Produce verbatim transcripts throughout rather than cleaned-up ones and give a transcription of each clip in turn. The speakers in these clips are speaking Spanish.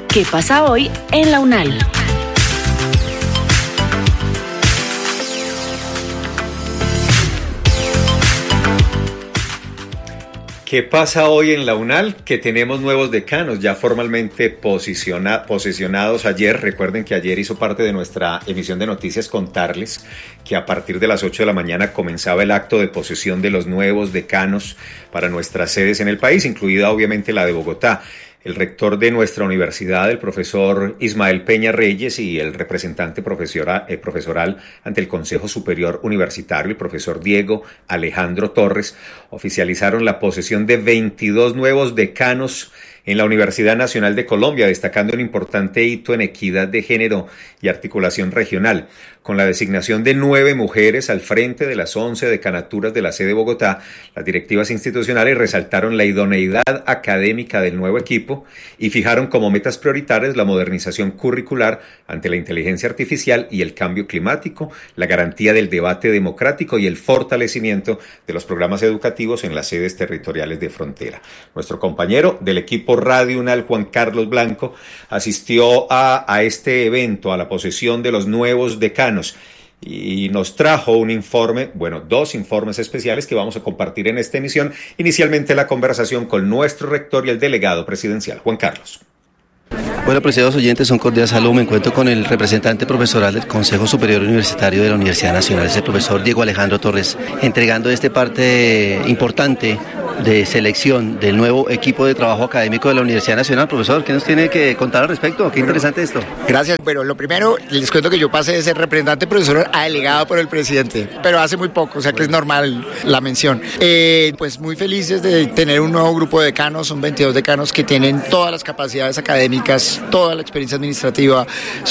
¿Qué pasa hoy en la UNAL? ¿Qué pasa hoy en la UNAL? Que tenemos nuevos decanos ya formalmente posiciona, posesionados ayer. Recuerden que ayer hizo parte de nuestra emisión de noticias contarles que a partir de las ocho de la mañana comenzaba el acto de posesión de los nuevos decanos para nuestras sedes en el país, incluida obviamente la de Bogotá. El rector de nuestra universidad, el profesor Ismael Peña Reyes, y el representante profesora, eh, profesoral ante el Consejo Superior Universitario, el profesor Diego Alejandro Torres, oficializaron la posesión de veintidós nuevos decanos en la Universidad Nacional de Colombia, destacando un importante hito en equidad de género y articulación regional, con la designación de nueve mujeres al frente de las once decanaturas de la sede de Bogotá. Las directivas institucionales resaltaron la idoneidad académica del nuevo equipo y fijaron como metas prioritarias la modernización curricular ante la inteligencia artificial y el cambio climático, la garantía del debate democrático y el fortalecimiento de los programas educativos en las sedes territoriales de frontera. Nuestro compañero del equipo Radio UNAL, Juan Carlos Blanco, asistió a, a este evento, a la posesión de los nuevos decanos, y nos trajo un informe, bueno, dos informes especiales que vamos a compartir en esta emisión. Inicialmente la conversación con nuestro rector y el delegado presidencial, Juan Carlos. Bueno, apreciados oyentes, un cordial saludo. Me encuentro con el representante profesoral del Consejo Superior Universitario de la Universidad Nacional, es el profesor Diego Alejandro Torres, entregando este parte importante de selección del nuevo equipo de trabajo académico de la Universidad Nacional. Profesor, ¿qué nos tiene que contar al respecto? Qué interesante esto. Gracias. Bueno, lo primero, les cuento que yo pasé de ser representante profesor a delegado por el presidente, pero hace muy poco, o sea que es normal la mención. Eh, pues muy felices de tener un nuevo grupo de decanos, son veintidós decanos que tienen todas las capacidades académicas, toda la experiencia administrativa,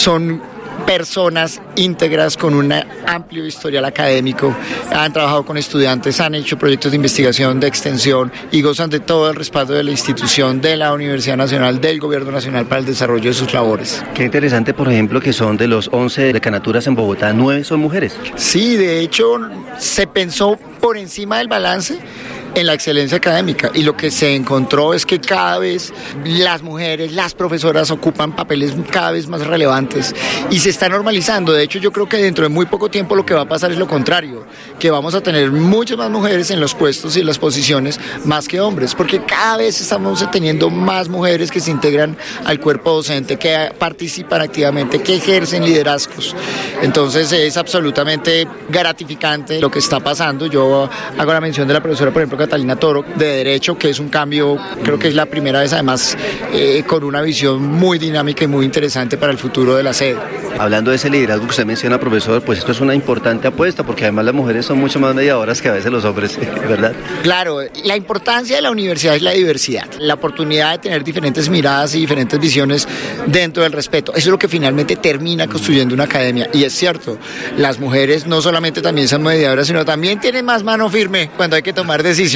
son personas íntegras con un amplio historial académico, han trabajado con estudiantes, han hecho proyectos de investigación, de extensión y gozan de todo el respaldo de la institución, de la Universidad Nacional, del Gobierno Nacional para el desarrollo de sus labores. Qué interesante, por ejemplo, que son de los once decanaturas en Bogotá, nueve son mujeres. Sí, de hecho, se pensó por encima del balance en la excelencia académica, y lo que se encontró es que cada vez las mujeres, las profesoras ocupan papeles cada vez más relevantes y se está normalizando. De hecho, yo creo que dentro de muy poco tiempo lo que va a pasar es lo contrario, que vamos a tener muchas más mujeres en los puestos y en las posiciones más que hombres, porque cada vez estamos teniendo más mujeres que se integran al cuerpo docente, que participan activamente, que ejercen liderazgos. Entonces es absolutamente gratificante lo que está pasando. Yo hago la mención de la profesora, por ejemplo, Catalina Toro, de Derecho, que es un cambio, creo que es la primera vez además, eh, con una visión muy dinámica y muy interesante para el futuro de la sede. Hablando de ese liderazgo que usted menciona, profesor, pues esto es una importante apuesta, porque además las mujeres son mucho más mediadoras que a veces los hombres, ¿verdad? Claro, la importancia de la universidad es la diversidad, la oportunidad de tener diferentes miradas y diferentes visiones dentro del respeto. Eso es lo que finalmente termina construyendo una academia, y es cierto, las mujeres no solamente también son mediadoras, sino también tienen más mano firme cuando hay que tomar decisiones.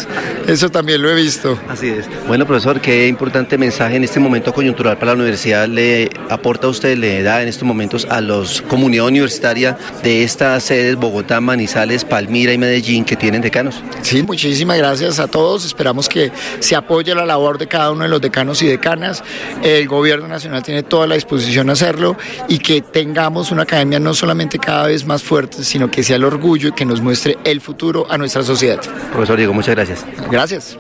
Eso también lo he visto. Así es. Bueno, profesor, qué importante mensaje en este momento coyuntural para la universidad le aporta usted, le da en estos momentos a la comunidad universitaria de estas sedes Bogotá, Manizales, Palmira y Medellín que tienen decanos. Sí, muchísimas gracias a todos. Esperamos que se apoye la labor de cada uno de los decanos y decanas. El Gobierno Nacional tiene toda la disposición a hacerlo, y que tengamos una academia no solamente cada vez más fuerte, sino que sea el orgullo y que nos muestre el futuro a nuestra sociedad. Profesor Diego, muchas gracias. Gracias.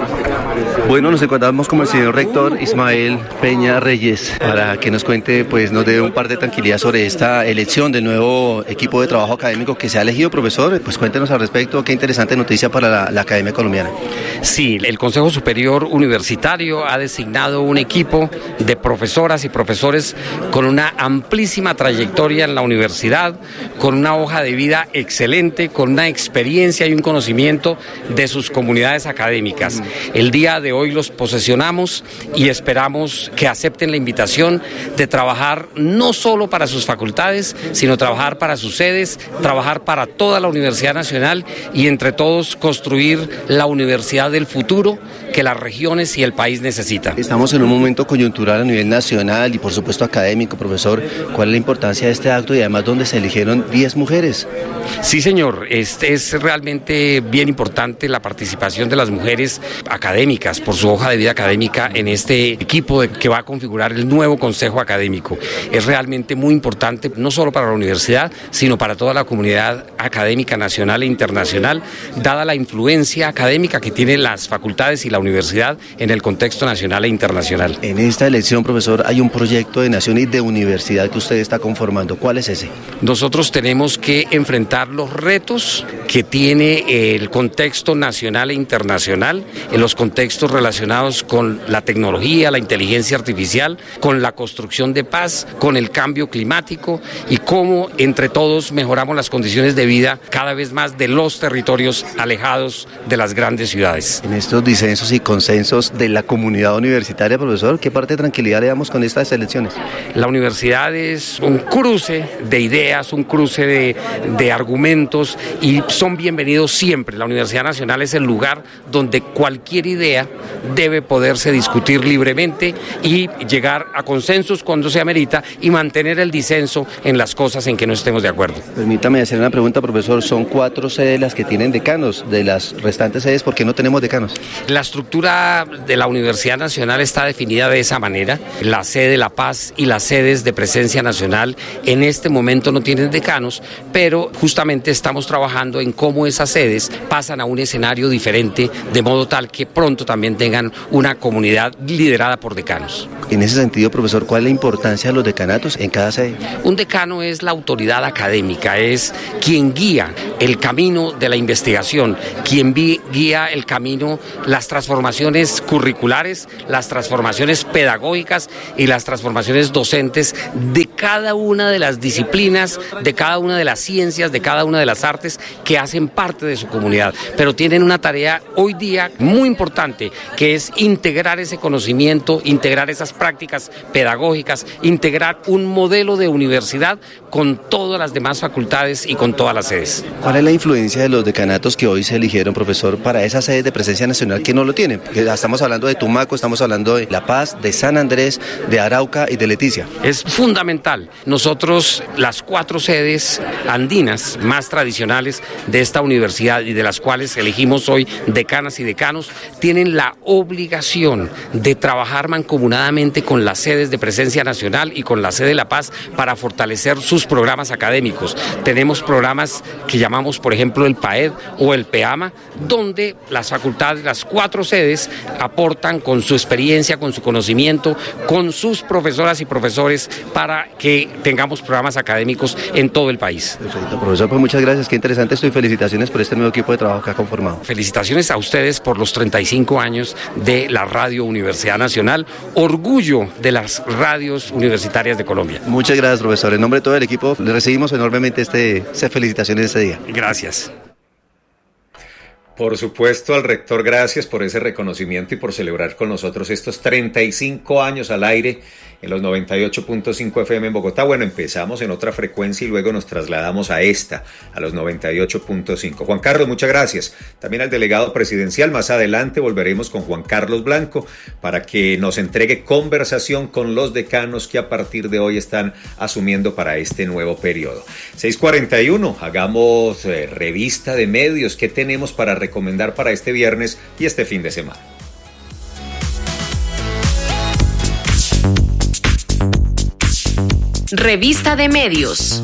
Bueno, nos encontramos con el señor rector Ismael Peña Reyes para que nos cuente, pues nos dé un par de tranquilidad sobre esta elección del nuevo equipo de trabajo académico que se ha elegido. Profesor, pues cuéntenos al respecto, qué interesante noticia para la, la Academia Colombiana. Sí, el Consejo Superior Universitario ha designado un equipo de profesoras y profesores con una amplísima trayectoria en la universidad, con una hoja de vida excelente, con una experiencia y un conocimiento de sus comunidades académicas. El día de hoy los posesionamos y esperamos que acepten la invitación de trabajar no solo para sus facultades, sino trabajar para sus sedes, trabajar para toda la Universidad Nacional y entre todos construir la universidad universidad del futuro que las regiones y el país necesitan. Estamos en un momento coyuntural a nivel nacional y por supuesto académico, profesor. ¿Cuál es la importancia de este acto y además donde se eligieron diez mujeres? Sí, señor, este es realmente bien importante la participación de las mujeres académicas por su hoja de vida académica en este equipo de, que va a configurar el nuevo Consejo Académico. Es realmente muy importante, no solo para la universidad, sino para toda la comunidad académica nacional e internacional, dada la influencia académica que tienen las facultades y la universidad en el contexto nacional e internacional. En esta elección, profesor, hay un proyecto de nación y de universidad que usted está conformando. ¿Cuál es ese? Nosotros tenemos que enfrentar los retos que tiene el contexto nacional e internacional, en los contextos relacionados con la tecnología, la inteligencia artificial, con la construcción de paz, con el cambio climático y cómo entre todos mejoramos las condiciones de vida cada vez más de los territorios alejados de las grandes ciudades. En estos disensos y consensos de la comunidad universitaria, profesor, ¿qué parte de tranquilidad le damos con estas elecciones? La universidad es un cruce de ideas, un cruce de, de argumentos y son bienvenidos siempre. La Universidad Nacional es el lugar donde cualquier idea debe poderse discutir libremente y llegar a consensos cuando se amerita y mantener el disenso en las cosas en que no estemos de acuerdo. Permítame hacer una pregunta, profesor. Son cuatro sedes las que tienen decanos. De las restantes sedes, ¿por qué no tenemos decanos? La estructura de la Universidad Nacional está definida de esa manera. La sede La Paz y las sedes de presencia nacional en este momento no tienen decanos, pero justamente estamos trabajando en cómo esas sedes pasan a un escenario diferente, de modo tal que pronto también tengan una comunidad liderada por decanos. En ese sentido, profesor, ¿cuál es la importancia de los decanatos en cada sede? Un decano es la autoridad académica, es quien guía el camino de la investigación, quien guía el camino, las transformaciones curriculares, las transformaciones pedagógicas y las transformaciones docentes de cada una de las disciplinas, de cada una de las ciencias, de cada una de las artes que hacen parte de su comunidad. Pero tienen una tarea hoy día muy importante, que es integrar ese conocimiento, integrar esas prácticas pedagógicas, integrar un modelo de universidad con todas las demás facultades y con todas las sedes. ¿Cuál es la influencia de los decanatos que hoy se eligieron, profesor, para esas sedes de presencia nacional que no lo tienen? Porque estamos hablando de Tumaco, estamos hablando de La Paz, de San Andrés, de Arauca y de Leticia. Es fundamental. Nosotros, las cuatro sedes andinas más tradicionales de esta universidad y de las cuales elegimos hoy decanas y decanos, tienen la obligación de trabajar mancomunadamente con las sedes de presencia nacional y con la sede de La Paz para fortalecer sus programas académicos. Tenemos programas que llamamos, por ejemplo, el PAED o el PEAMA, donde las facultades, las cuatro sedes, aportan con su experiencia, con su conocimiento, con sus profesoras y profesores para que tengamos programas académicos en todo el país. Perfecto, profesor, pues muchas gracias, qué interesante esto y felicitaciones por este nuevo equipo de trabajo que ha conformado. Felicitaciones a ustedes por los treinta y cinco años de la Radio Universidad Nacional, orgullo de las radios universitarias de Colombia. Muchas gracias, profesor. En nombre de todo el equipo, le recibimos enormemente este, estas felicitaciones de este día. Gracias. Por supuesto, al rector, gracias por ese reconocimiento y por celebrar con nosotros estos treinta y cinco años al aire en los noventa y ocho punto cinco F M en Bogotá. Bueno, empezamos en otra frecuencia y luego nos trasladamos a esta, a los noventa y ocho punto cinco. Juan Carlos, muchas gracias. También al delegado presidencial. Más adelante volveremos con Juan Carlos Blanco para que nos entregue conversación con los decanos que a partir de hoy están asumiendo para este nuevo periodo. seis cuarenta y uno, hagamos eh, revista de medios. ¿Qué tenemos para recomendar para este viernes y este fin de semana? Revista de medios.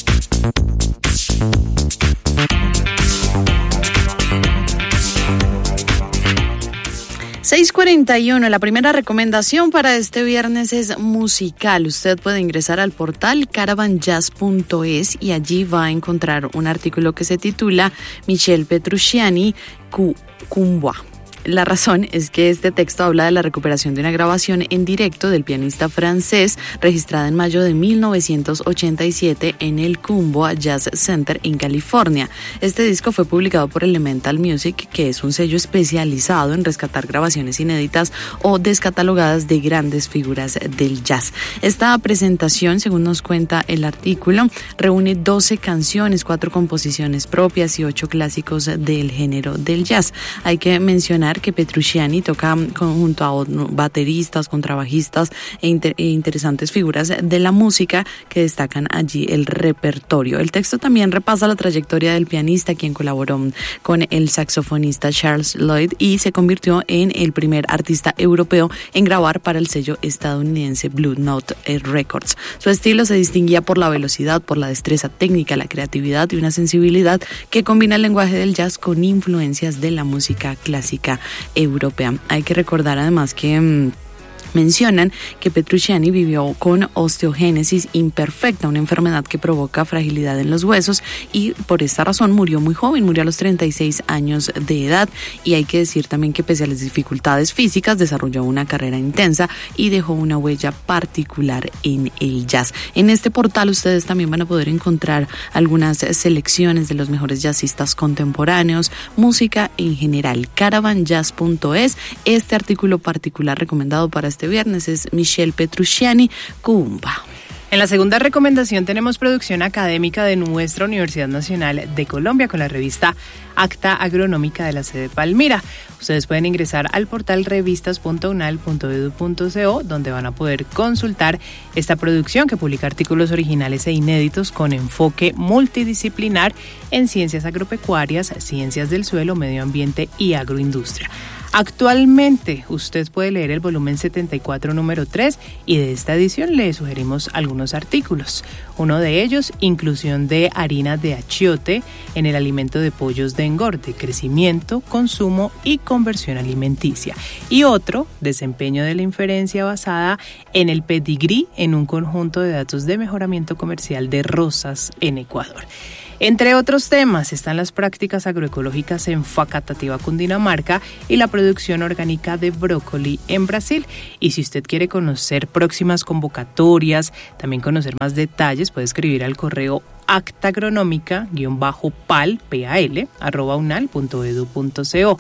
seis cuarenta y uno, la primera recomendación para este viernes es musical. Usted puede ingresar al portal caravan jazz punto es y allí va a encontrar un artículo que se titula Michel Petrucciani, Cumbua. La razón es que este texto habla de la recuperación de una grabación en directo del pianista francés registrada en mayo de mil novecientos ochenta y siete en el Cumbua Jazz Center en California. Este disco fue publicado por Elemental Music, que es un sello especializado en rescatar grabaciones inéditas o descatalogadas de grandes figuras del jazz. Esta presentación, según nos cuenta el artículo, reúne doce canciones, cuatro composiciones propias y ocho clásicos del género del jazz. Hay que mencionar mencionar que Petrucciani toca junto a bateristas, contrabajistas e, inter- e interesantes figuras de la música que destacan allí el repertorio. El texto también repasa la trayectoria del pianista, quien colaboró con el saxofonista Charles Lloyd y se convirtió en el primer artista europeo en grabar para el sello estadounidense Blue Note Records. Su estilo se distinguía por la velocidad, por la destreza técnica, la creatividad y una sensibilidad que combina el lenguaje del jazz con influencias de la música clásica europea. Hay que recordar además que mmm, mencionan que Petrucciani vivió con osteogénesis imperfecta, una enfermedad que provoca fragilidad en los huesos, y por esta razón murió muy joven, murió a los treinta y seis años de edad. Y hay que decir también que pese a las dificultades físicas desarrolló una carrera intensa y dejó una huella particular en el jazz. En este portal ustedes también van a poder encontrar algunas selecciones de los mejores jazzistas contemporáneos, música en general, caravan jazz punto es. Este artículo particular recomendado para este viernes es Michel Petrucciani, Cuumba. En la segunda recomendación tenemos producción académica de nuestra Universidad Nacional de Colombia con la revista Acta Agronómica de la sede Palmira. Ustedes pueden ingresar al portal revistas punto unal punto edu punto co, donde van a poder consultar esta producción que publica artículos originales e inéditos con enfoque multidisciplinar en ciencias agropecuarias, ciencias del suelo, medio ambiente y agroindustria. Actualmente usted puede leer el volumen setenta y cuatro número tres y de esta edición le sugerimos algunos artículos. Uno de ellos, inclusión de harina de achiote en el alimento de pollos de engorde, crecimiento, consumo y conversión alimenticia. Y otro, desempeño de la inferencia basada en el pedigrí en un conjunto de datos de mejoramiento comercial de rosas en Ecuador. Entre otros temas están las prácticas agroecológicas en Facatativá, Cundinamarca, y la producción orgánica de brócoli en Brasil. Y si usted quiere conocer próximas convocatorias, también conocer más detalles, puede escribir al correo actagronómica-pal, P A L, arroba unal punto edu punto co.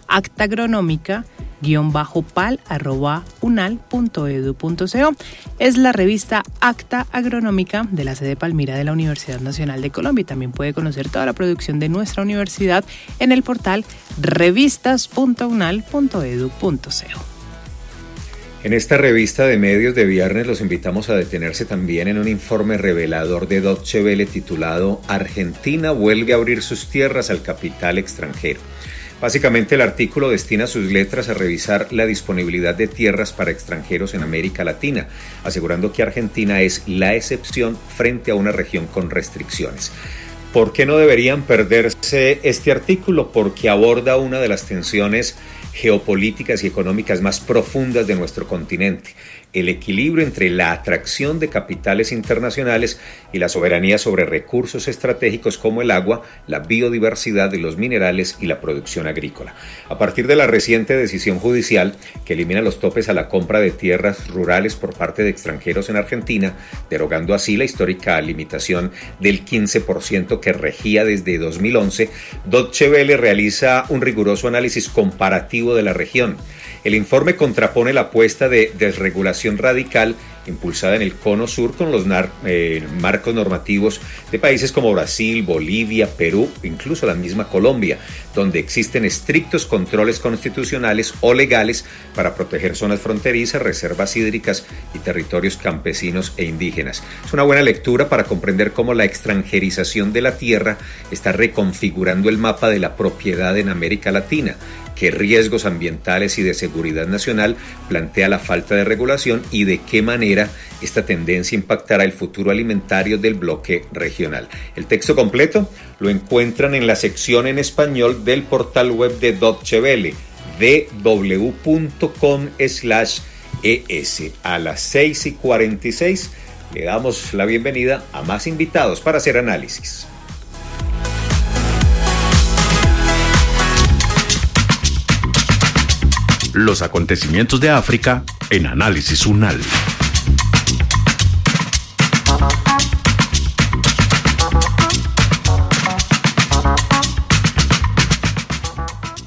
actagronómica-pal, arroba unal punto edu punto co. Es la revista Acta Agronómica de la sede Palmira de la Universidad Nacional de Colombia. Y también puede conocer toda la producción de nuestra universidad en el portal revistas punto unal punto edu punto co. En esta revista de medios de viernes los invitamos a detenerse también en un informe revelador de Deutsche Welle titulado Argentina vuelve a abrir sus tierras al capital extranjero. Básicamente el artículo destina sus letras a revisar la disponibilidad de tierras para extranjeros en América Latina, asegurando que Argentina es la excepción frente a una región con restricciones. ¿Por qué no deberían perderse este artículo? Porque aborda una de las tensiones geopolíticas y económicas más profundas de nuestro continente, el equilibrio entre la atracción de capitales internacionales y la soberanía sobre recursos estratégicos como el agua, la biodiversidad de los minerales y la producción agrícola. A partir de la reciente decisión judicial que elimina los topes a la compra de tierras rurales por parte de extranjeros en Argentina, derogando así la histórica limitación del quince por ciento que regía desde dos mil once, Deutsche Welle realiza un riguroso análisis comparativo de la región. El informe contrapone la apuesta de desregulación radical impulsada en el Cono Sur con los nar- eh, marcos normativos de países como Brasil, Bolivia, Perú, incluso la misma Colombia, donde existen estrictos controles constitucionales o legales para proteger zonas fronterizas, reservas hídricas y territorios campesinos e indígenas. Es una buena lectura para comprender cómo la extranjerización de la tierra está reconfigurando el mapa de la propiedad en América Latina, qué riesgos ambientales y de seguridad nacional plantea la falta de regulación y de qué manera esta tendencia impactará el futuro alimentario del bloque regional. El texto completo lo encuentran en la sección en español del portal web de Deutsche Welle, d w punto com slash e s. A las seis y cuarenta y seis le damos la bienvenida a más invitados para hacer análisis. Los acontecimientos de África en Análisis UNAL.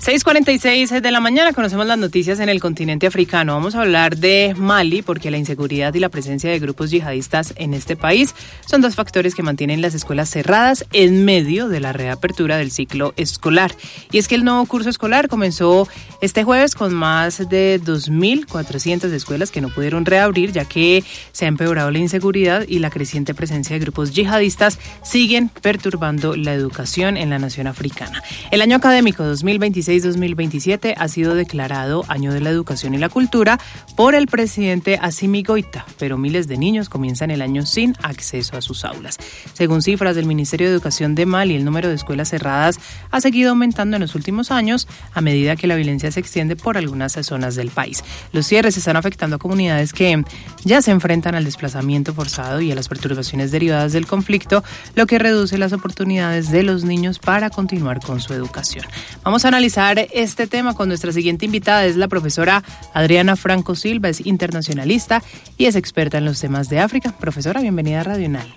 seis cuarenta y seis de la mañana, conocemos las noticias en el continente africano. Vamos a hablar de Mali porque la inseguridad y la presencia de grupos yihadistas en este país son dos factores que mantienen las escuelas cerradas en medio de la reapertura del ciclo escolar. Y es que el nuevo curso escolar comenzó este jueves con más de dos mil cuatrocientas escuelas que no pudieron reabrir, ya que se ha empeorado la inseguridad y la creciente presencia de grupos yihadistas siguen perturbando la educación en la nación africana. El año académico dos mil veintiséis dos mil veintisiete ha sido declarado Año de la Educación y la Cultura por el presidente Assimi Goïta, pero miles de niños comienzan el año sin acceso a sus aulas. Según cifras del Ministerio de Educación de Mali, el número de escuelas cerradas ha seguido aumentando en los últimos años a medida que la violencia se extiende por algunas zonas del país. Los cierres están afectando a comunidades que ya se enfrentan al desplazamiento forzado y a las perturbaciones derivadas del conflicto, lo que reduce las oportunidades de los niños para continuar con su educación. Vamos a analizar este tema con nuestra siguiente invitada, es la profesora Adriana Franco Silva, es internacionalista y es experta en los temas de África. Profesora, bienvenida a Radio UNAL.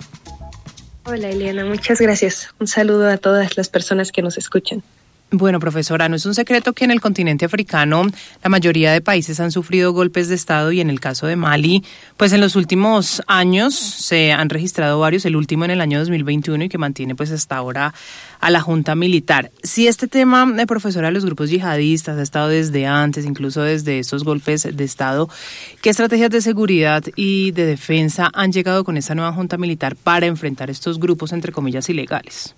Hola Eliana, muchas gracias. Un saludo a todas las personas que nos escuchan. Bueno, profesora, no es un secreto que en el continente africano la mayoría de países han sufrido golpes de Estado y en el caso de Mali, pues en los últimos años se han registrado varios, el último en el año dos mil veintiuno y que mantiene pues hasta ahora a la junta militar. Si este tema, eh, profesora, de los grupos yihadistas ha estado desde antes, incluso desde estos golpes de Estado, ¿qué estrategias de seguridad y de defensa han llegado con esta nueva junta militar para enfrentar estos grupos, entre comillas, ilegales?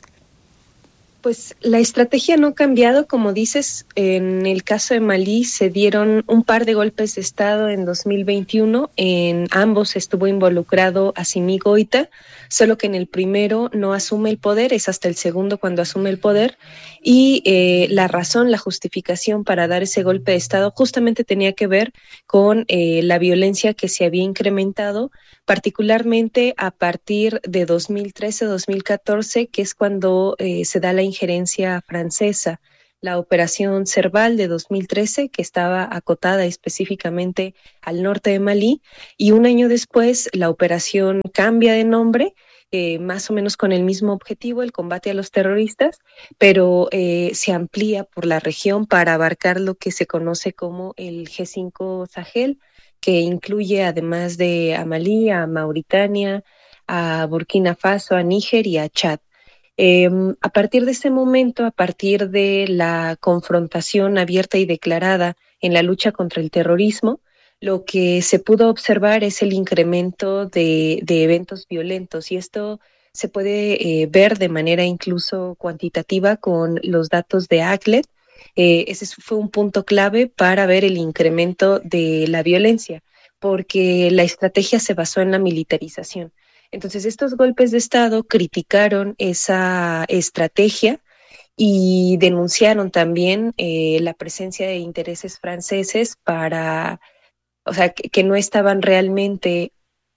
Pues la estrategia no ha cambiado, como dices. En el caso de Malí se dieron un par de golpes de Estado en dos mil veintiuno, en ambos estuvo involucrado Assimi Goïta, solo que en el primero no asume el poder, es hasta el segundo cuando asume el poder, y eh, la razón, la justificación para dar ese golpe de Estado justamente tenía que ver con eh, la violencia que se había incrementado, particularmente a partir de dos mil trece dos mil catorce, que es cuando eh, se da la injerencia francesa, la operación Serval de dos mil trece, que estaba acotada específicamente al norte de Malí, y un año después la operación cambia de nombre, eh, más o menos con el mismo objetivo, el combate a los terroristas, pero eh, se amplía por la región para abarcar lo que se conoce como el G cinco Sahel, que incluye además de a Malí, a Mauritania, a Burkina Faso, a Níger y a Chad. Eh, a partir de ese momento, a partir de la confrontación abierta y declarada en la lucha contra el terrorismo, lo que se pudo observar es el incremento de, de eventos violentos, y esto se puede eh, ver de manera incluso cuantitativa con los datos de A C L E D. Eh, ese fue un punto clave para ver el incremento de la violencia, porque la estrategia se basó en la militarización. Entonces, estos golpes de Estado criticaron esa estrategia y denunciaron también eh, la presencia de intereses franceses para, o sea, que, que no estaban realmente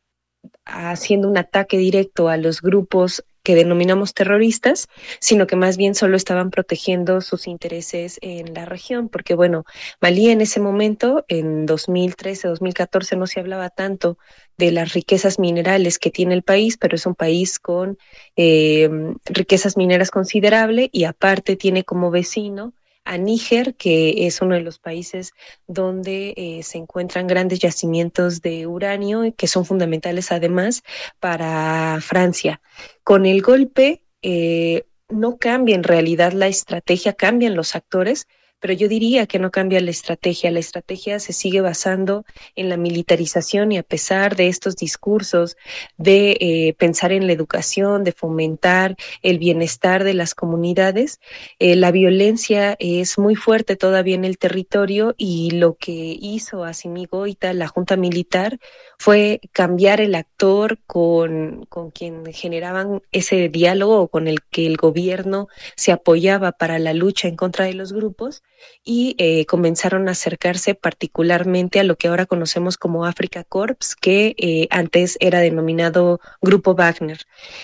haciendo un ataque directo a los grupos que denominamos terroristas, sino que más bien solo estaban protegiendo sus intereses en la región, porque bueno, Malí en ese momento, en dos mil trece dos mil catorce, no se hablaba tanto de las riquezas minerales que tiene el país, pero es un país con eh, riquezas mineras considerables, y aparte tiene como vecino a Níger, que es uno de los países donde eh, se encuentran grandes yacimientos de uranio, que son fundamentales además para Francia. Con el golpe eh, no cambia en realidad la estrategia, cambian los actores, pero yo diría que no cambia la estrategia. La estrategia se sigue basando en la militarización, y a pesar de estos discursos de eh, pensar en la educación, de fomentar el bienestar de las comunidades, eh, la violencia es muy fuerte todavía en el territorio, y lo que hizo Assimi Goïta, la junta militar, fue cambiar el actor con, con quien generaban ese diálogo o con el que el gobierno se apoyaba para la lucha en contra de los grupos, y eh, comenzaron a acercarse particularmente a lo que ahora conocemos como Africa Corps, que eh, antes era denominado Grupo Wagner.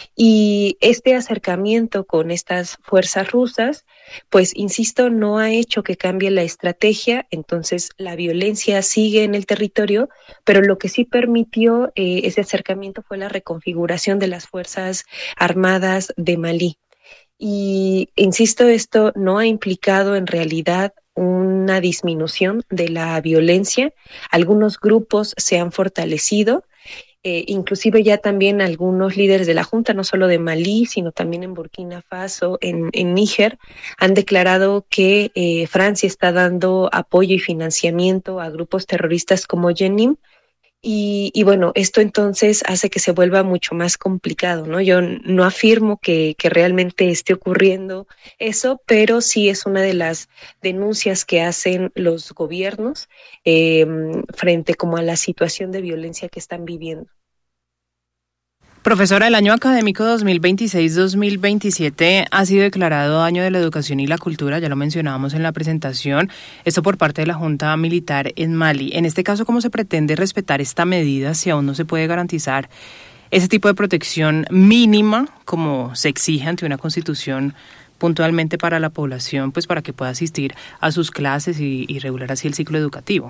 Y este acercamiento con estas fuerzas rusas, pues insisto, no ha hecho que cambie la estrategia. Entonces la violencia sigue en el territorio, pero lo que sí permitió eh, ese acercamiento fue la reconfiguración de las Fuerzas Armadas de Malí. Y insisto, esto no ha implicado en realidad una disminución de la violencia. Algunos grupos se han fortalecido, eh, inclusive ya también algunos líderes de la Junta, no solo de Malí, sino también en Burkina Faso, en, en Níger, han declarado que eh, Francia está dando apoyo y financiamiento a grupos terroristas como Jenim. Y, y bueno, esto entonces hace que se vuelva mucho más complicado, ¿no? Yo no afirmo que, que realmente esté ocurriendo eso, pero sí es una de las denuncias que hacen los gobiernos eh, frente como a la situación de violencia que están viviendo. Profesora, el año académico dos mil veintiséis dos mil veintisiete ha sido declarado Año de la Educación y la Cultura, ya lo mencionábamos en la presentación, esto por parte de la Junta Militar en Mali. En este caso, ¿cómo se pretende respetar esta medida si aún no se puede garantizar ese tipo de protección mínima como se exige ante una constitución puntualmente para la población, pues para que pueda asistir a sus clases y, y regular así el ciclo educativo?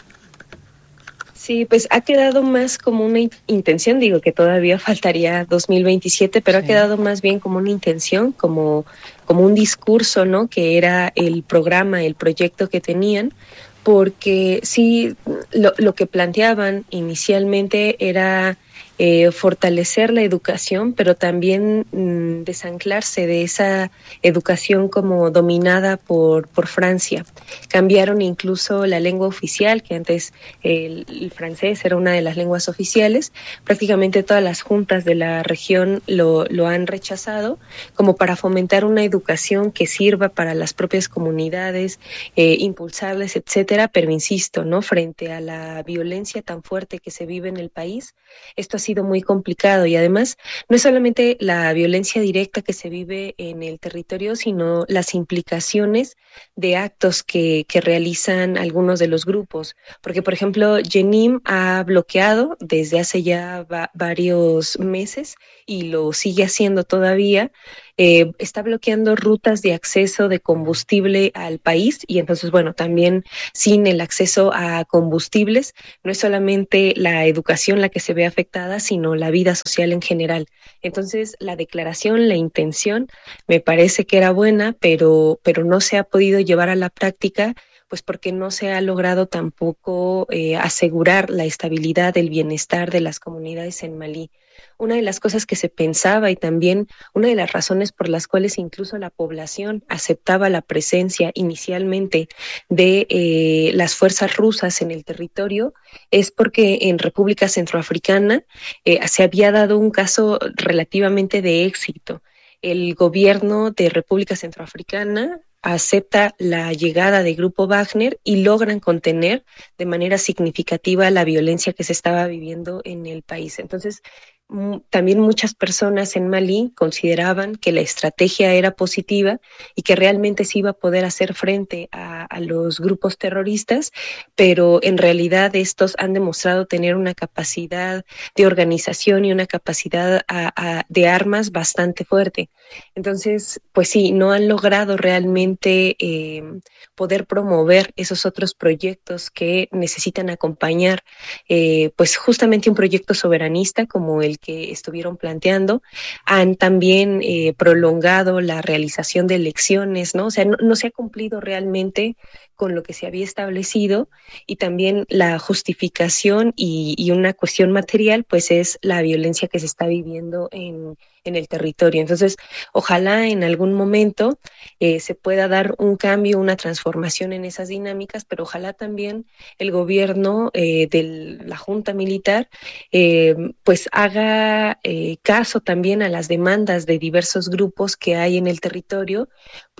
Sí, pues ha quedado más como una intención, digo que todavía faltaría dos mil veintisiete, pero sí. Ha quedado más bien como una intención, como, como un discurso, ¿no? Que era el programa, el proyecto que tenían, porque sí, lo, lo que planteaban inicialmente era eh, fortalecer la educación, pero también mmm, desanclarse de esa educación como dominada por, por Francia. Cambiaron incluso la lengua oficial, que antes el, el francés era una de las lenguas oficiales. Prácticamente todas las juntas de la región lo, lo han rechazado, como para fomentar una educación que sirva para las propias comunidades, eh, impulsarles, etcétera. Pero insisto, ¿no? Frente a la violencia tan fuerte que se vive en el país, esto ha sido muy complicado, y además no es solamente la violencia directa que se vive en el territorio, sino las implicaciones de actos que, que realizan algunos de los grupos, porque por ejemplo Jenim ha bloqueado desde hace ya va, varios meses y lo sigue haciendo todavía. Eh, está bloqueando rutas de acceso de combustible al país, y entonces, bueno, también sin el acceso a combustibles, no es solamente la educación la que se ve afectada, sino la vida social en general. Entonces, la declaración, la intención, me parece que era buena, pero, pero no se ha podido llevar a la práctica, pues porque no se ha logrado tampoco eh, asegurar la estabilidad, el bienestar de las comunidades en Malí. Una de las cosas que se pensaba, y también una de las razones por las cuales incluso la población aceptaba la presencia inicialmente de eh, las fuerzas rusas en el territorio, es porque en República Centroafricana eh, se había dado un caso relativamente de éxito. El gobierno de República Centroafricana acepta la llegada de Grupo Wagner y logran contener de manera significativa la violencia que se estaba viviendo en el país. Entonces, también muchas personas en Malí consideraban que la estrategia era positiva y que realmente se iba a poder hacer frente a, a los grupos terroristas, pero en realidad estos han demostrado tener una capacidad de organización y una capacidad a, a, de armas bastante fuerte. Entonces, pues sí, no han logrado realmente eh, poder promover esos otros proyectos que necesitan acompañar, eh, pues justamente un proyecto soberanista como el que estuvieron planteando. Han también eh, prolongado la realización de elecciones, ¿no? O sea, no, no se ha cumplido realmente con lo que se había establecido, y también la justificación y, y una cuestión material, pues es la violencia que se está viviendo en, en el territorio. Entonces, ojalá en algún momento eh, se pueda dar un cambio, una transformación en esas dinámicas, pero ojalá también el gobierno eh, de la Junta Militar eh, pues haga eh, caso también a las demandas de diversos grupos que hay en el territorio,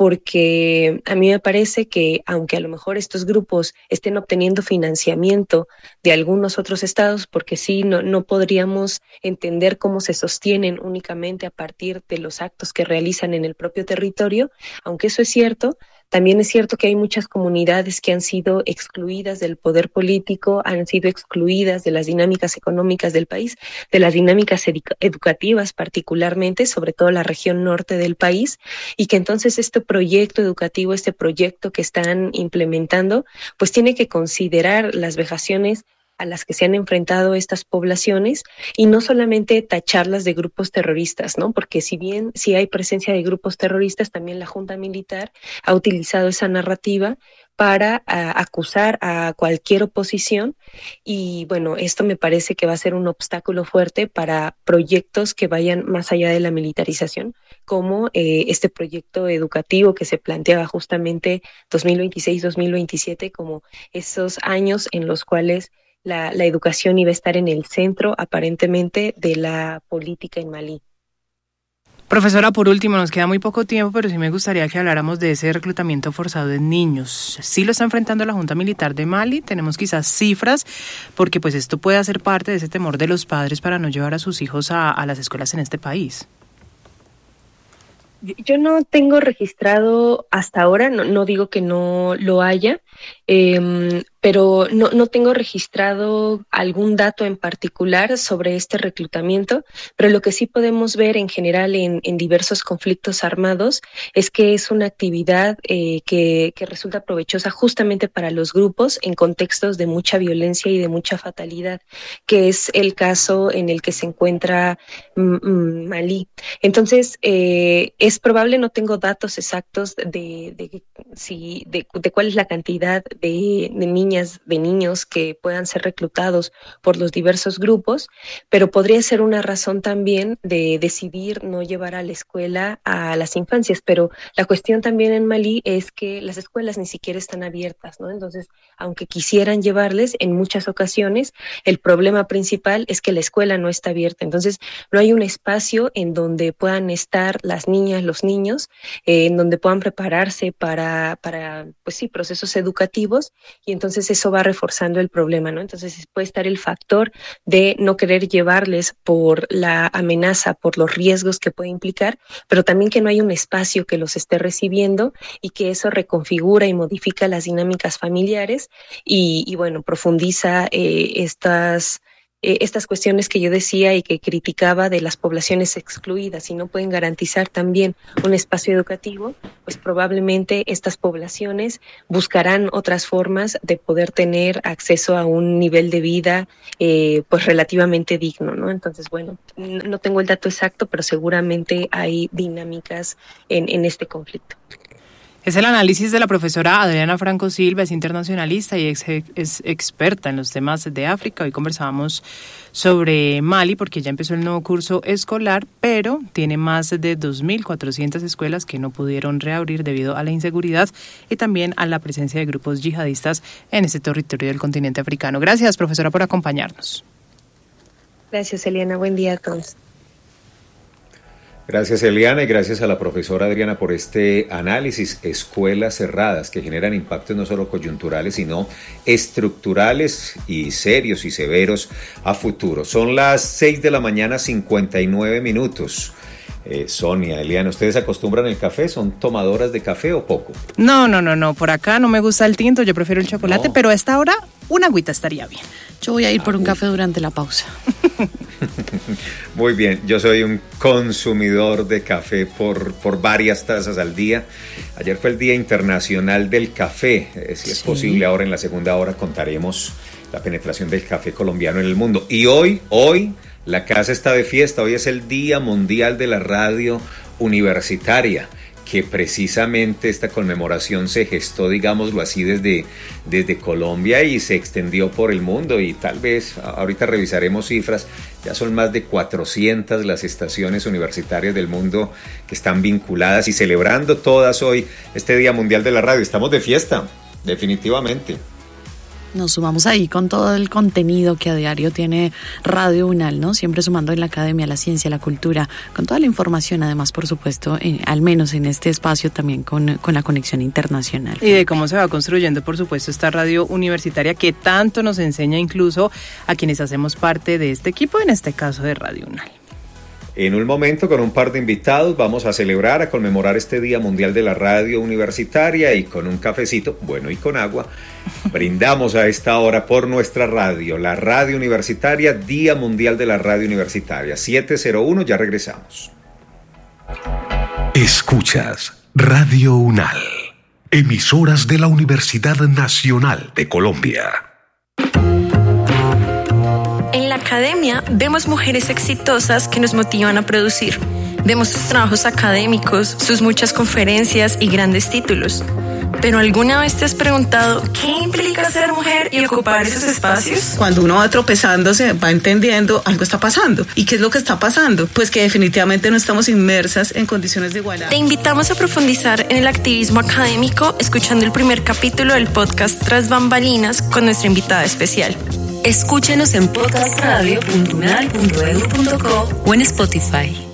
porque a mí me parece que aunque a lo mejor estos grupos estén obteniendo financiamiento de algunos otros estados, porque sí, no, no podríamos entender cómo se sostienen únicamente a partir de los actos que realizan en el propio territorio, aunque eso es cierto, también es cierto que hay muchas comunidades que han sido excluidas del poder político, han sido excluidas de las dinámicas económicas del país, de las dinámicas edu- educativas particularmente, sobre todo la región norte del país, y que entonces este proyecto educativo, este proyecto que están implementando, pues tiene que considerar las vejaciones a las que se han enfrentado estas poblaciones y no solamente tacharlas de grupos terroristas, ¿no? Porque si bien sí hay presencia de grupos terroristas, también la Junta Militar ha utilizado esa narrativa para a, acusar a cualquier oposición y bueno, esto me parece que va a ser un obstáculo fuerte para proyectos que vayan más allá de la militarización, como eh, este proyecto educativo que se planteaba justamente dos mil veintiséis dos mil veintisiete como esos años en los cuales la, la educación iba a estar en el centro aparentemente de la política en Malí. Profesora, por último, nos queda muy poco tiempo, pero sí me gustaría que habláramos de ese reclutamiento forzado de niños. Sí lo está enfrentando la Junta Militar de Mali, tenemos quizás cifras, porque pues esto puede hacer parte de ese temor de los padres para no llevar a sus hijos a, a las escuelas en este país. Yo no tengo registrado hasta ahora, no, no digo que no lo haya, eh, pero no, no tengo registrado algún dato en particular sobre este reclutamiento, pero lo que sí podemos ver en general en, en diversos conflictos armados es que es una actividad eh, que, que resulta provechosa justamente para los grupos en contextos de mucha violencia y de mucha fatalidad, que es el caso en el que se encuentra mm, Malí. Entonces, eh, es probable, no tengo datos exactos de, de, si, de, de cuál es la cantidad de, de niños de niños que puedan ser reclutados por los diversos grupos, pero podría ser una razón también de decidir no llevar a la escuela a las infancias, pero la cuestión también en Malí es que las escuelas ni siquiera están abiertas, ¿no? Entonces, aunque quisieran llevarles, en muchas ocasiones el problema principal es que la escuela no está abierta, entonces no hay un espacio en donde puedan estar las niñas, los niños, eh, en donde puedan prepararse para, para, pues sí, procesos educativos, y entonces eso va reforzando el problema, ¿no? Entonces puede estar el factor de no querer llevarles por la amenaza, por los riesgos que puede implicar, pero también que no hay un espacio que los esté recibiendo y que eso reconfigura y modifica las dinámicas familiares y, y bueno, profundiza eh, estas... Eh, estas cuestiones que yo decía y que criticaba de las poblaciones excluidas y no pueden garantizar también un espacio educativo, pues probablemente estas poblaciones buscarán otras formas de poder tener acceso a un nivel de vida eh, pues relativamente digno, ¿no? Entonces, bueno, no tengo el dato exacto, pero seguramente hay dinámicas en, en este conflicto. Es el análisis de la profesora Adriana Franco Silva, es internacionalista y ex, es experta en los temas de África. Hoy conversábamos sobre Mali porque ya empezó el nuevo curso escolar, pero tiene más de dos mil cuatrocientas escuelas que no pudieron reabrir debido a la inseguridad y también a la presencia de grupos yihadistas en ese territorio del continente africano. Gracias, profesora, por acompañarnos. Gracias, Eliana. Buen día a todos. Gracias, Eliana, y gracias a la profesora Adriana por este análisis. Escuelas cerradas que generan impactos no solo coyunturales, sino estructurales y serios y severos a futuro. Son las seis de la mañana, cincuenta y nueve minutos. Eh, Sonia, Eliana, ¿ustedes acostumbran el café? ¿Son tomadoras de café o poco? No, no, no, no. Por acá no me gusta el tinto, yo prefiero el chocolate, no. Pero a esta hora una agüita estaría bien. Yo voy a ir por un café durante la pausa. Muy bien, yo soy un consumidor de café por, por varias tazas al día. Ayer fue el Día Internacional del Café. Eh, si es sí. posible, ahora en la segunda hora contaremos la penetración del café colombiano en el mundo. Y hoy, hoy, la casa está de fiesta. Hoy es el Día Mundial de la Radio Universitaria, que precisamente esta conmemoración se gestó, digámoslo así, desde, desde Colombia y se extendió por el mundo, y tal vez, ahorita revisaremos cifras, ya son más de cuatrocientas las estaciones universitarias del mundo que están vinculadas y celebrando todas hoy este Día Mundial de la Radio. Estamos de fiesta, definitivamente. Nos sumamos ahí con todo el contenido que a diario tiene Radio UNAL, ¿no? Siempre sumando en la academia, la ciencia, la cultura, con toda la información, además, por supuesto, en, al menos en este espacio también con, con la conexión internacional. Y de cómo se va construyendo, por supuesto, esta radio universitaria que tanto nos enseña incluso a quienes hacemos parte de este equipo, en este caso de Radio UNAL. En un momento, con un par de invitados, vamos a celebrar, a conmemorar este Día Mundial de la Radio Universitaria, y con un cafecito, bueno, y con agua, brindamos a esta hora por nuestra radio, la Radio Universitaria, Día Mundial de la Radio Universitaria. siete cero uno, ya regresamos. Escuchas Radio UNAL, emisoras de la Universidad Nacional de Colombia. academia vemos mujeres exitosas que nos motivan a producir. Vemos sus trabajos académicos, sus muchas conferencias y grandes títulos. ¿Pero alguna vez te has preguntado qué implica ser mujer y ocupar esos espacios? Cuando uno va tropezándose, va entendiendo algo está pasando. ¿Y qué es lo que está pasando? Pues que definitivamente no estamos inmersas en condiciones de igualdad. Te invitamos a profundizar en el activismo académico escuchando el primer capítulo del podcast Tras Bambalinas con nuestra invitada especial. Escúchenos en podcast radio punto unal punto edu punto co o en Spotify.